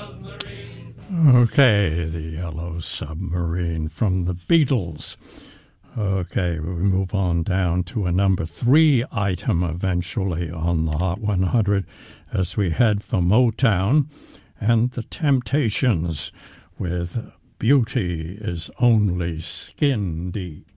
Okay, the Yellow Submarine from the Beatles. Okay, we move on down to a number 3 item eventually on the Hot 100 as we head for Motown and the Temptations with Beauty is Only Skin Deep.